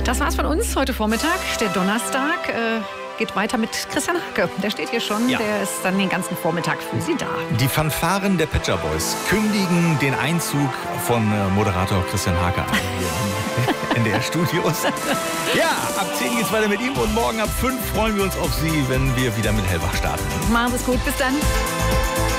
Das war's von uns heute Vormittag. Der Donnerstag geht weiter mit Christian Hake. Der steht hier schon. Ja. Der ist dann den ganzen Vormittag für Sie da. Die Fanfaren der Pet Shop Boys kündigen den Einzug von Moderator Christian Hake an hier in NDR Studios. Ja, ab 10 geht's weiter mit ihm und morgen ab 5 freuen wir uns auf Sie, wenn wir wieder mit Hellwach starten. Machen Sie es gut. Bis dann.